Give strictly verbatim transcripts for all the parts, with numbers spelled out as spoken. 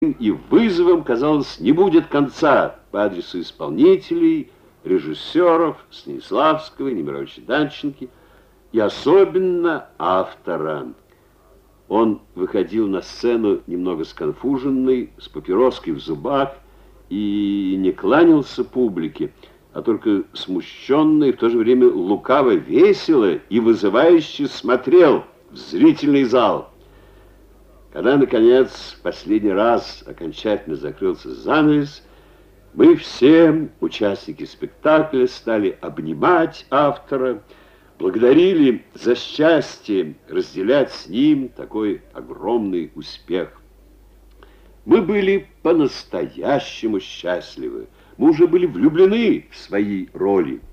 и вызовом, казалось, не будет конца по адресу исполнителей, режиссеров Станиславского, Немировича Данченки и особенно автора. Он выходил на сцену немного сконфуженный, с папироской в зубах, и не кланялся публике, а только смущенно и в то же время лукаво весело и вызывающе смотрел в зрительный зал. Когда, наконец, последний раз окончательно закрылся занавес, мы все, участники спектакля, стали обнимать автора, благодарили за счастье разделять с ним такой огромный успех. Мы были по-настоящему счастливы. Мы уже были влюблены в свои роли.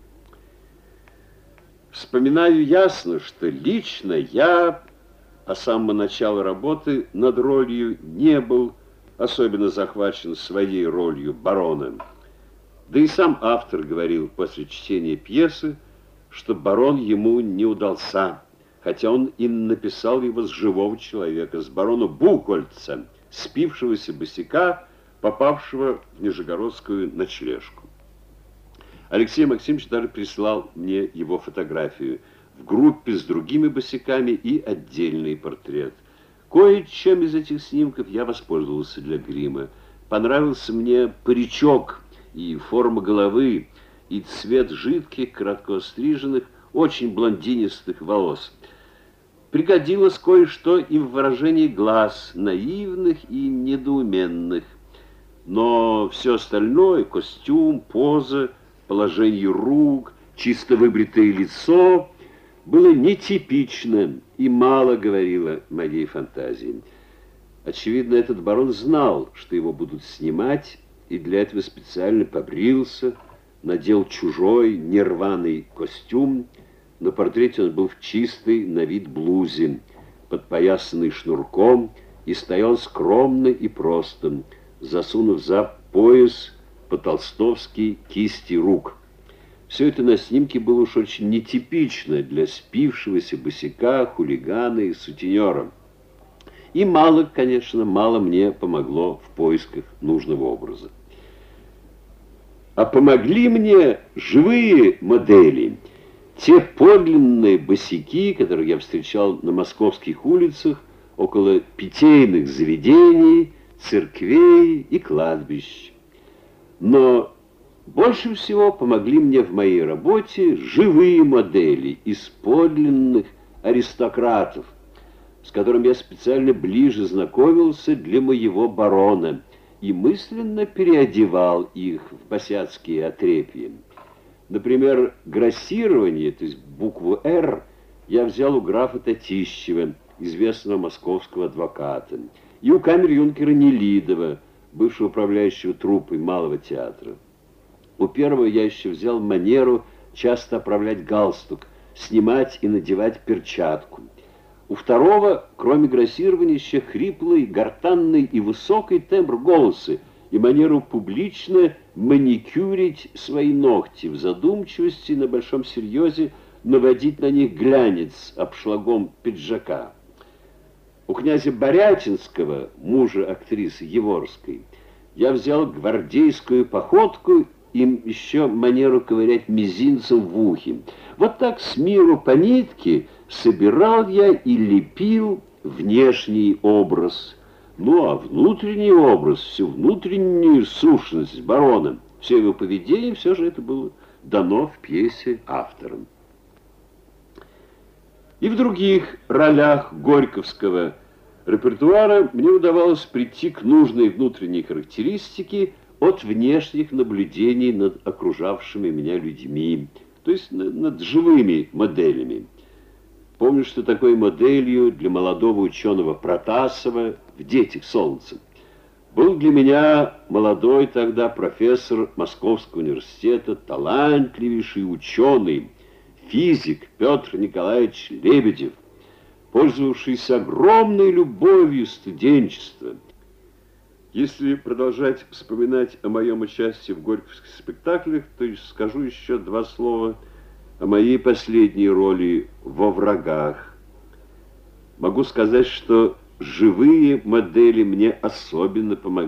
Вспоминаю ясно, что лично я а с самого начала работы над ролью не был особенно захвачен своей ролью барона. Да и сам автор говорил после чтения пьесы, что барон ему не удался, хотя он и написал его с живого человека, с барона Бухгольца, спившегося босяка, попавшего в нижегородскую ночлежку. Алексей Максимович даже прислал мне его фотографию в группе с другими босяками и отдельный портрет. Кое-чем из этих снимков я воспользовался для грима. Понравился мне паричок и форма головы, и цвет жидких, коротко остриженных, очень блондинистых волос. Пригодилось кое-что и в выражении глаз, наивных и недоуменных. Но все остальное, костюм, поза, положение рук, чисто выбритое лицо, было нетипичным и мало говорило моей фантазии. Очевидно, этот барон знал, что его будут снимать, и для этого специально побрился, надел чужой нерваный костюм. На портрете он был в чистой на вид блузе, подпоясанный шнурком, и стоял скромно и просто, засунув за пояс по-толстовски кисти рук. Все это на снимке было уж очень нетипично для спившегося босяка, хулигана и сутенера. И мало, конечно, мало мне помогло в поисках нужного образа. А помогли мне живые модели, те подлинные босяки, которых я встречал на московских улицах, около питейных заведений, церквей и кладбищ. Но больше всего помогли мне в моей работе живые модели из подлинных аристократов, с которыми я специально ближе знакомился для моего барона и мысленно переодевал их в босяцкие отрепья. Например, грассирование, то есть букву «Р», я взял у графа Татищева, известного московского адвоката, и у камер-юнкера Нелидова, бывшего управляющего труппой Малого театра. У первого я еще взял манеру часто оправлять галстук, снимать и надевать перчатку. У второго, кроме грассирования, еще хриплый, гортанный и высокий тембр голоса и манеру публично маникюрить свои ногти, в задумчивости и на большом серьезе наводить на них глянец обшлагом пиджака. У князя Борятинского, мужа актрисы Еворской, я взял гвардейскую походку и еще манеру ковырять мизинцем в ухе. Вот так с миру по нитке собирал я и лепил внешний образ. Ну, а внутренний образ, всю внутреннюю сущность барона, все его поведение, все же это было дано в пьесе автором. И в других ролях горьковского репертуара мне удавалось прийти к нужной внутренней характеристике от внешних наблюдений над окружавшими меня людьми, то есть над живыми моделями. Помню, что такой моделью для молодого ученого Протасова в «Детях солнца» был для меня молодой тогда профессор Московского университета, талантливейший ученый, физик Петр Николаевич Лебедев, пользовавшийся огромной любовью студенчества. Если продолжать вспоминать о моем участии в горьковских спектаклях, то скажу еще два слова о моей последней роли «Во врагах». Могу сказать, что живые модели мне особенно помогли.